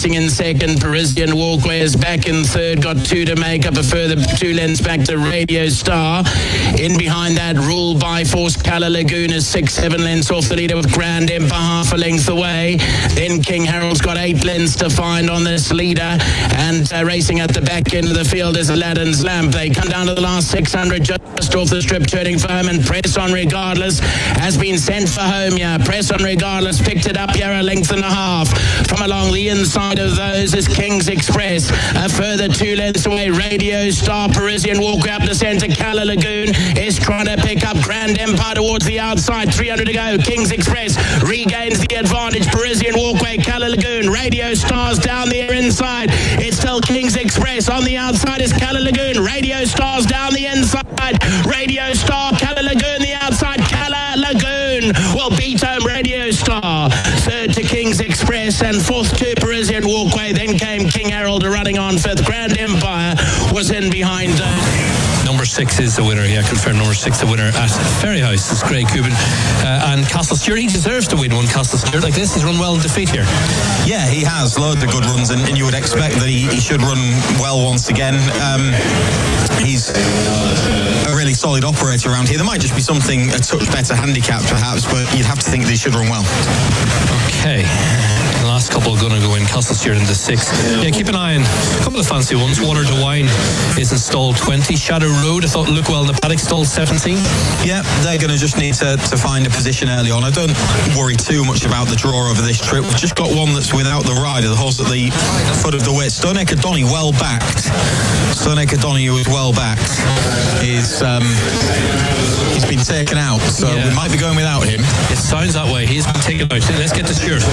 racing in second. Parisian Walkway is back in third. Got 2 to make up, a further 2 lengths back to Radio Star. In behind that, Rule by Force. Colour Lagoon is 6-7 lengths off the leader with Grand Empire half a length away. Then King Harold's got 8 lengths to find on this leader. And racing at the back end of the field is Aladdin's Lamp. They come down to the last 600 just off the strip, turning for home, and Press On Regardless has been sent for home here. Press On Regardless picked it up here a length and a half. From along the inside of those is King's Express. A further 2 lengths away, Radio Star. Parisian Walkway up the centre. Colour Lagoon is trying to pick up Grand Empire towards the outside. 300 to go. King's Express regains the advantage. Parisian Walkway, Colour Lagoon. Radio Star's down there inside. It's still King's Express. On the outside is Colour Lagoon. Radio Star's down the inside. Radio Star, Colour Lagoon, the outside. Colour Lagoon will beat home Radio Star. Third to King's Express and fourth to Parisian Walkway. Then came King Harold running on fifth. Grand Empire was in behind Number 6 is the winner. Yeah, confirmed number 6 the winner at Ferryhouse. It's Greg Cuban. And Castle Stewart, he deserves to win one. Castle Stewart like this, he's run well in defeat here. Yeah, he has loads of good runs, and you would expect that he should run well once again. He's a really solid operator around here. There might just be something a touch better handicap perhaps, but you'd have to think that he should run well. Okay. The last couple are going to go in. Castle Stewart in the 6th. Yeah, keep an eye on a couple of fancy ones. Water to Wine is in stall 20. Shadow Road, I thought looked well in the paddock, stall 17. Yeah, they're going to just need to find a position early on. I don't worry too much about the draw over this trip. We've just got one that's without the rider, the horse at the foot of the weight. Stoneacre Donny, well backed. Stoneacre Donny, who is well backed, he's been taken out, so we might be going without him. It sounds that way. He's been taken out. Let's get to Stewart.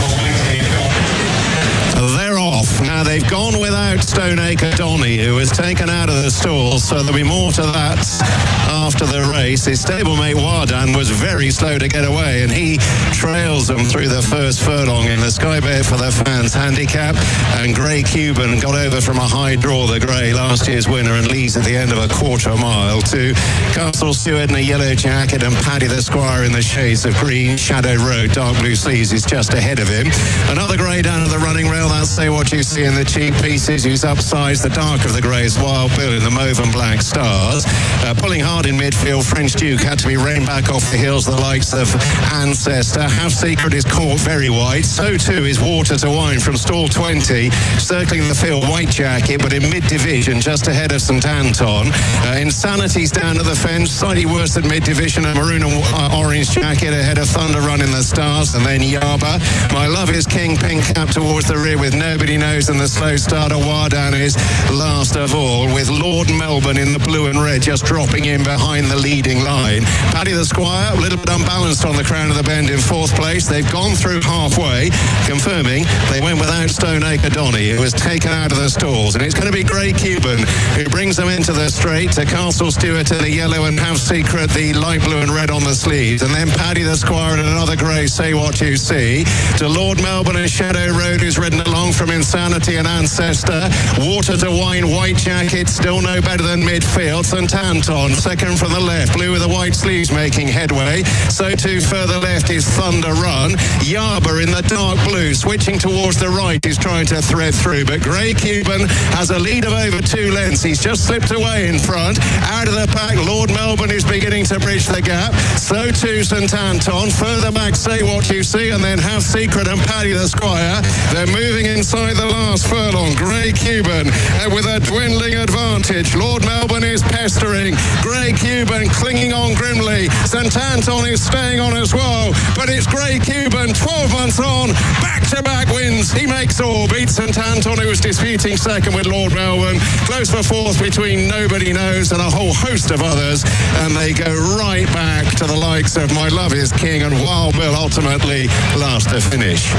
They're off. Now they've gone without Stoneacre Donny, who was taken out of the stalls, so there'll be more to that after the race. His stablemate Wardan was very slow to get away, and he trails them through the first furlong in the Sky Bet for the Fans handicap. And Grey Cuban got over from a high draw, the Grey, last year's winner, and leads at the end of a quarter mile to Castle Stewart in a yellow jacket and Paddy the Squire in the shades of green. Shadow Road, dark blue sleeves, is just ahead of him. Another Grey down at the running rail. That's Say What You See in the cheap pieces, who's upsized. The dark of the Greys, Wild Bill in the mauve and black stars. Pulling hard in midfield, French Duke had to be reined back off the heels, the likes of Ancestor. Half Secret is caught very wide. So too is Water to Wine from stall 20, circling the field, White Jacket, but in mid-division, just ahead of St Anton. Insanity's down at the fence, slightly worse than mid-division, and Maroon and Orange Jacket ahead of Thunder Run in the Stars, and then Yaba. My Love Is King, pink cap towards the rear with Nobody Knows, and the slow starter Wardan is last of all, with Lord Melbourne in the blue and red just dropping in behind the leading line. Paddy the Squire, a little bit unbalanced on the crown of the bend in fourth place. They've gone through halfway, confirming they went without Stoneacre Donny, who was taken out of the stalls, and it's going to be Grey Cuban who brings them into the straight, to Castle Stewart in the yellow and Half Secret the light blue and red on the sleeves, and then Paddy the Squire and another Grey, Say What You See, to Lord Melbourne and Shadow Road, who's ridden along from Insanity and Ancestor. Water to Wine, White Jacket, still no better than midfield. St Anton, second from the left, blue with the white sleeves making headway. So too further left is Thunder Run. Yaba in the dark blue, switching towards the right, is trying to thread through, but Grey Cuban has a lead of over 2 lengths. He's just slipped away in front. Out of the pack, Lord Melbourne is beginning to bridge the gap. So too St Anton. Further back, Say What You See, and then Half Secret and Paddy the Squire. They're moving inside the last furlong. Grey Cuban with a dwindling advantage. Lord Melbourne is pestering. Grey Cuban clinging on grimly. St Anton is staying on as well, but it's Grey Cuban 12 months on, back-to-back wins. He makes all, beats St Anton, who was disputing second with Lord Melbourne. Close for fourth between Nobody Knows and a whole host of others, and they go right back to the likes of My Love Is King and Wild Bill, ultimately last to finish.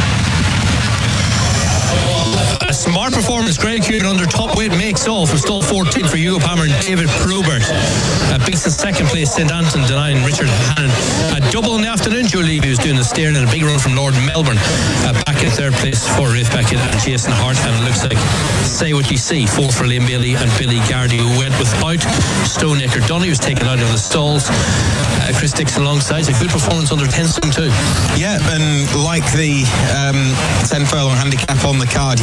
A smart performance. Grey Cuban under top weight makes all from stall 14 for Hugo Palmer and David Probert. Beats in second place St Anton, denying Richard Hannon. A double in the afternoon. Julie Levy was doing the steering, and a big run from Lord Melbourne. Back in third place for Rafe Beckett and Jason Hart. And it looks like Say What You See, fourth for Liam Bailey and Billy Gardy, who went without Stoneacre Donny, was taken out of the stalls. Chris Dixon alongside. A good performance under 10 stone too. Yeah, and like the 10 furlong handicap on the card,